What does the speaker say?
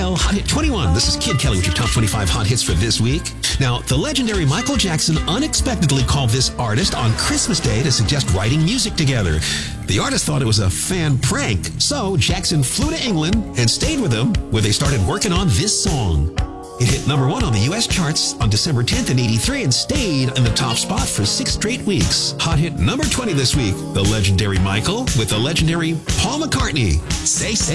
Hot Hit 21. This is Kid Kelly with your top 25 hot hits for this week. Now, the legendary Michael Jackson unexpectedly called this artist on Christmas Day to suggest writing music together. The artist thought it was a fan prank, so Jackson flew to England and stayed with him, where they started working on this song. It hit number 1 on the U.S. charts on December 10th in '83 and stayed in the top spot for 6 straight weeks. Hot hit number 20 this week, the legendary Michael with the legendary Paul McCartney. Say